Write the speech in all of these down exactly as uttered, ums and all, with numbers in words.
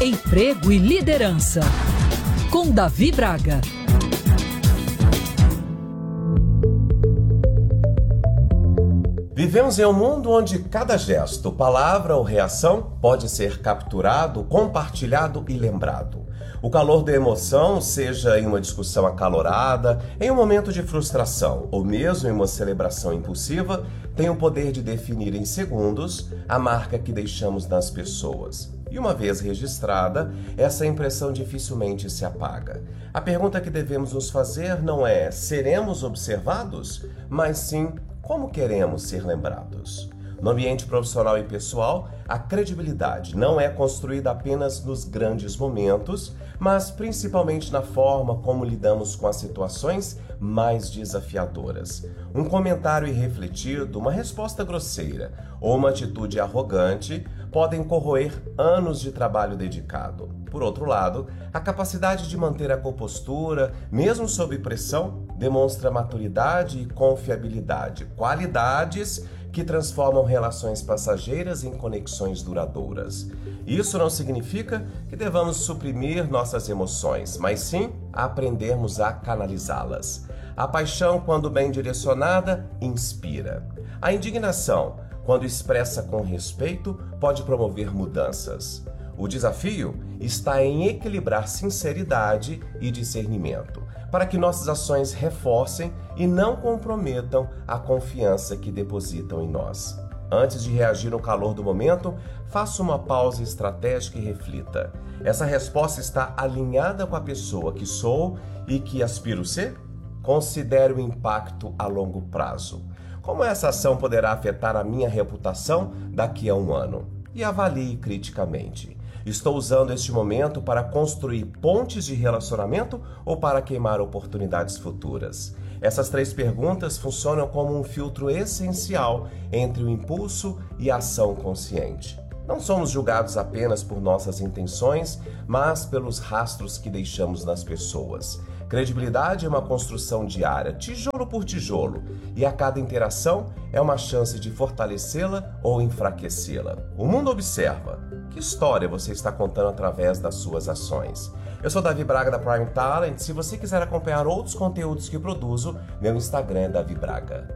Emprego e liderança, com Davi Braga. Vivemos em um mundo onde cada gesto, palavra ou reação pode ser capturado, compartilhado e lembrado. O calor da emoção, seja em uma discussão acalorada, em um momento de frustração ou mesmo em uma celebração impulsiva, tem o poder de definir em segundos a marca que deixamos nas pessoas. E uma vez registrada, essa impressão dificilmente se apaga. A pergunta que devemos nos fazer não é: seremos observados? Mas sim: como queremos ser lembrados? No ambiente profissional e pessoal, a credibilidade não é construída apenas nos grandes momentos, mas principalmente na forma como lidamos com as situações mais desafiadoras. Um comentário irrefletido, uma resposta grosseira ou uma atitude arrogante podem corroer anos de trabalho dedicado. Por outro lado, a capacidade de manter a compostura, mesmo sob pressão, demonstra maturidade e confiabilidade, qualidades que transformam relações passageiras em conexões duradouras. Isso não significa que devamos suprimir nossas emoções, mas sim aprendermos a canalizá-las. A paixão, quando bem direcionada, inspira. A indignação, quando expressa com respeito, pode promover mudanças. O desafio está em equilibrar sinceridade e discernimento, para que nossas ações reforcem e não comprometam a confiança que depositam em nós. Antes de reagir no calor do momento, faça uma pausa estratégica e reflita. Essa resposta está alinhada com a pessoa que sou e que aspiro ser? Considere o impacto a longo prazo. Como essa ação poderá afetar a minha reputação daqui a um ano? E avalie criticamente. Estou usando este momento para construir pontes de relacionamento ou para queimar oportunidades futuras? Essas três perguntas funcionam como um filtro essencial entre o impulso e a ação consciente. Não somos julgados apenas por nossas intenções, mas pelos rastros que deixamos nas pessoas. Credibilidade é uma construção diária, tijolo por tijolo, e a cada interação é uma chance de fortalecê-la ou enfraquecê-la. O mundo observa. Que história você está contando através das suas ações? Eu sou Davi Braga da Prime Talent. Se você quiser acompanhar outros conteúdos que produzo, meu Instagram é Davi Braga.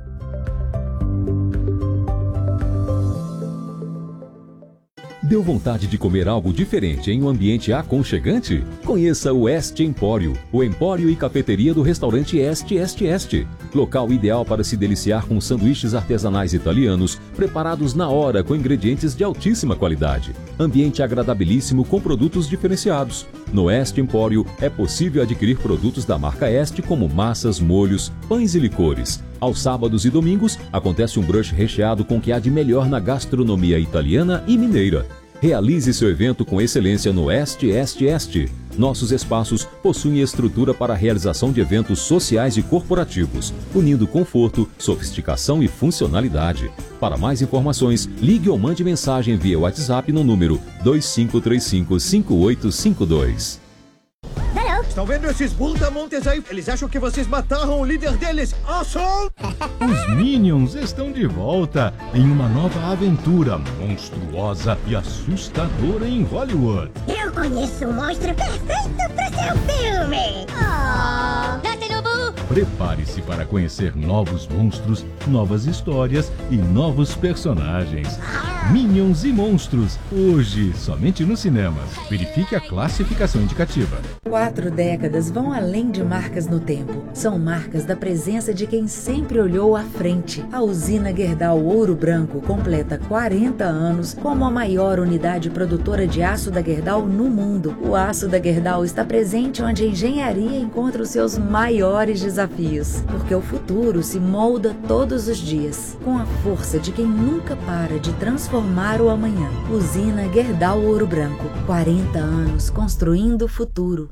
Deu vontade de comer algo diferente em um ambiente aconchegante? Conheça o Este Empório, o empório e cafeteria do restaurante Este Este Este. Local ideal para se deliciar com sanduíches artesanais italianos, preparados na hora com ingredientes de altíssima qualidade. Ambiente agradabilíssimo com produtos diferenciados. No Este Empório é possível adquirir produtos da marca Este como massas, molhos, pães e licores. Aos sábados e domingos, acontece um brunch recheado com o que há de melhor na gastronomia italiana e mineira. Realize seu evento com excelência no Este Este Este. Nossos espaços possuem estrutura para a realização de eventos sociais e corporativos, unindo conforto, sofisticação e funcionalidade. Para mais informações, ligue ou mande mensagem via WhatsApp no número dois cinco três cinco, cinco oito cinco dois. Estão vendo esses brutamontes aí? Eles acham que vocês mataram o líder deles. Awesome! Os Minions estão de volta em uma nova aventura monstruosa e assustadora em Hollywood. Eu conheço um monstro perfeito para seu filme. Oh. Prepare-se para conhecer novos monstros, novas histórias e novos personagens. Minions e Monstros, hoje somente nos cinemas. Verifique a classificação indicativa. Quatro décadas vão além de marcas no tempo. São marcas da presença de quem sempre olhou à frente. A usina Gerdau Ouro Branco completa quarenta anos como a maior unidade produtora de aço da Gerdau no mundo. O aço da Gerdau está presente onde a engenharia encontra os seus maiores desafios, porque o futuro se molda todos os dias, com a força de quem nunca para de transformar o amanhã. Usina Gerdau Ouro Branco, quarenta anos construindo o futuro.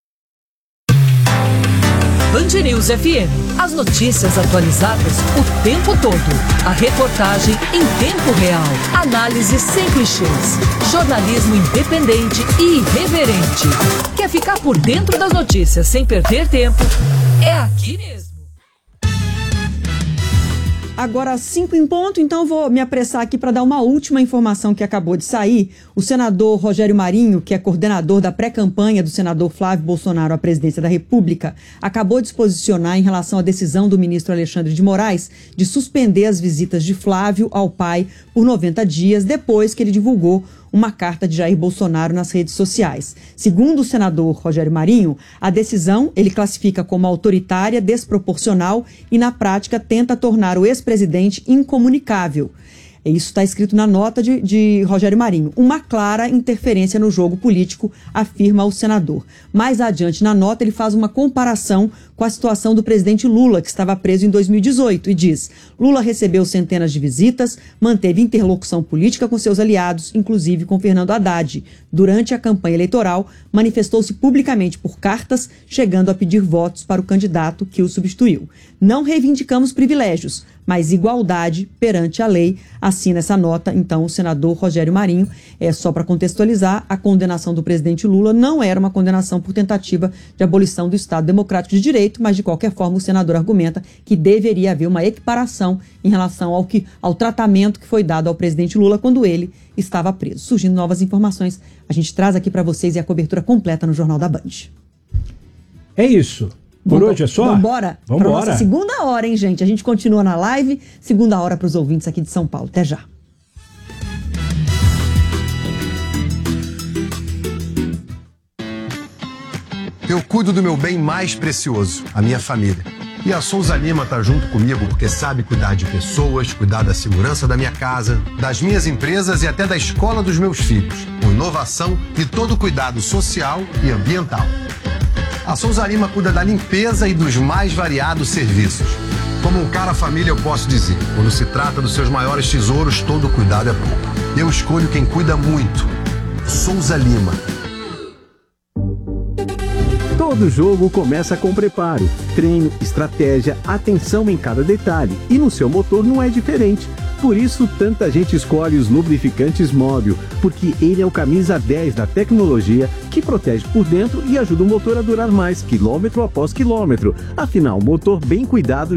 Band News F M. As notícias atualizadas o tempo todo. A reportagem em tempo real. Análise sem clichês. Jornalismo independente e irreverente. Quer ficar por dentro das notícias sem perder tempo? É aqui mesmo. Agora, cinco em ponto, então vou me apressar aqui para dar uma última informação que acabou de sair. O senador Rogério Marinho, que é coordenador da pré-campanha do senador Flávio Bolsonaro à presidência da República, acabou de se posicionar em relação à decisão do ministro Alexandre de Moraes de suspender as visitas de Flávio ao pai por noventa dias, depois que ele divulgou uma carta de Jair Bolsonaro nas redes sociais. Segundo o senador Rogério Marinho, a decisão ele classifica como autoritária, desproporcional e, na prática, tenta tornar o ex-presidente incomunicável. Isso está escrito na nota de, de Rogério Marinho. Uma clara interferência no jogo político, afirma o senador. Mais adiante na nota, ele faz uma comparação com a situação do presidente Lula, que estava preso em dois mil e dezoito, e diz: Lula recebeu centenas de visitas, manteve interlocução política com seus aliados, inclusive com Fernando Haddad. Durante a campanha eleitoral, manifestou-se publicamente por cartas, chegando a pedir votos para o candidato que o substituiu. Não reivindicamos privilégios, mas igualdade perante a lei, assina essa nota, então, o senador Rogério Marinho. É só para contextualizar, a condenação do presidente Lula não era uma condenação por tentativa de abolição do Estado Democrático de Direito, mas, de qualquer forma, o senador argumenta que deveria haver uma equiparação em relação ao, que, ao tratamento que foi dado ao presidente Lula quando ele estava preso. Surgindo novas informações, a gente traz aqui para vocês e a cobertura completa no Jornal da Band. É isso. Por hoje é só? Vambora. Vambora. Para nossa segunda hora, hein, gente? A gente continua na live, segunda hora para os ouvintes aqui de São Paulo. Até já. Eu cuido do meu bem mais precioso, a minha família. E a Souza Lima tá junto comigo porque sabe cuidar de pessoas, cuidar da segurança da minha casa, das minhas empresas e até da escola dos meus filhos, com inovação e todo cuidado social e ambiental. A Souza Lima cuida da limpeza e dos mais variados serviços. Como um cara família, eu posso dizer, quando se trata dos seus maiores tesouros, todo cuidado é pouco. Eu escolho quem cuida muito. Souza Lima. Todo jogo começa com preparo, treino, estratégia, atenção em cada detalhe. E no seu motor não é diferente. Por isso, tanta gente escolhe os lubrificantes Móbil, porque ele é o camisa dez da tecnologia que protege por dentro e ajuda o motor a durar mais, quilômetro após quilômetro. Afinal, motor bem cuidado